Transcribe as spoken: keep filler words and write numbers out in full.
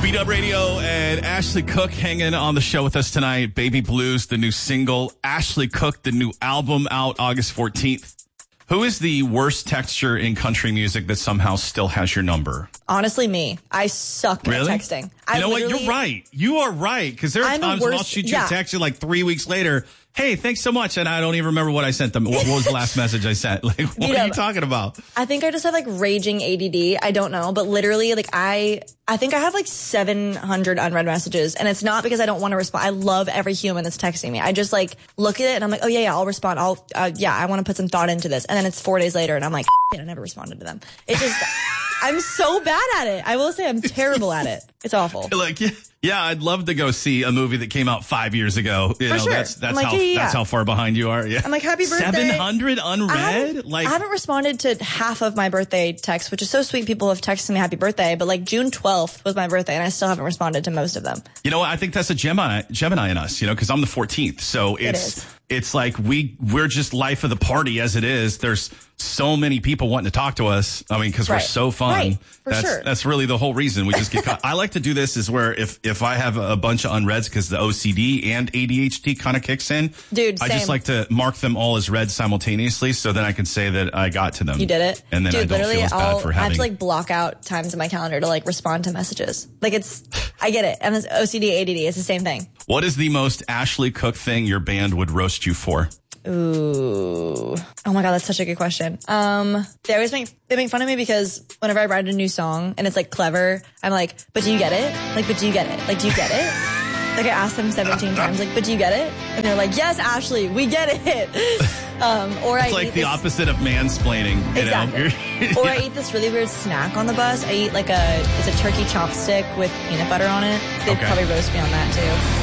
Beat-Up Radio and Ashley Cook hanging on the show with us tonight. Baby Blues, the new single. Ashley Cook, the new album out August fourteenth. Who is the worst texture in country music that somehow still has your number? Honestly, me. I suck really? at texting. You I know what? You're right. You are right. Because there are I'm times the when I'll worst- shoot you yeah. a text you like three weeks later. Hey, thanks so much. And I don't even remember what I sent them. What, what was the last message I sent? Like, what You are know, you talking about? I think I just have like raging A D D. I don't know. But literally, like I, I think I have like seven hundred unread messages. And it's not because I don't want to respond. I love every human that's texting me. I just like look at it and I'm like, oh yeah, yeah, I'll respond. I'll, uh, yeah, I want to put some thought into this. And then it's four days later and I'm like, I never responded to them. It just, I'm so bad at it. I will say I'm terrible at it. It's awful. Like, yeah, yeah, I'd love to go see a movie that came out five years ago. You For know, sure. that's that's I'm like, how yeah, yeah, that's yeah. how far behind you are. Yeah. I'm like, happy birthday. seven hundred unread? I haven't, like I haven't responded to half of my birthday texts, which is so sweet. People have texted me happy birthday, but like June twelfth was my birthday and I still haven't responded to most of them. You know what? I think that's a Gemini, Gemini in us, you know, because I'm the fourteenth. So It it's is. it's like we we're just life of the party as it is. There's so many people wanting to talk to us. I mean, because we're Right. so fun. Right. For that's sure. that's really the whole reason we just get caught. I like to do this is where if if I have a bunch of unreads because the O C D and A D H D kind of kicks in, Dude, I just same. like to mark them all as read simultaneously, so then I can say that I got to them. You did it. and then Dude, I don't literally, feel as bad I'll, for I have having. to like block out times in my calendar to like respond to messages. Like it's, I get it. And it's O C D, A D D. It's the same thing. What is the most Ashley Cook thing your band would roast you for? Ooh. Oh my God, that's such a good question. Um, they always make, they make fun of me because whenever I write a new song and it's like clever, I'm like, but do you get it? Like, but do you get it? Like, do you get it? Like I asked them seventeen times, like, but do you get it? And they're like, yes, Ashley, we get it. Um, or It's I like eat the this, opposite of mansplaining. You Exactly. know? Or I eat this really weird snack on the bus. I eat like a, it's a turkey chopstick with peanut butter on it. They'd Okay. probably roast me on that too.